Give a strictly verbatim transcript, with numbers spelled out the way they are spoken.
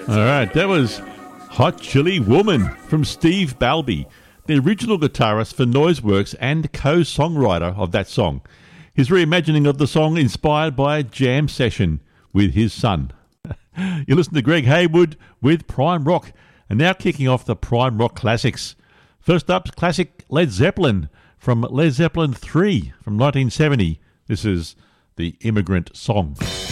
All right, that was Hot Chili Woman from Steve Balby, the original guitarist for Noiseworks and co-songwriter of that song. His reimagining of the song inspired by a jam session with his son. You listen to Greg Haywood with Prime Rock, and now kicking off the Prime Rock classics. First up, classic Led Zeppelin from Led Zeppelin three from nineteen seventy. This is The Immigrant Song.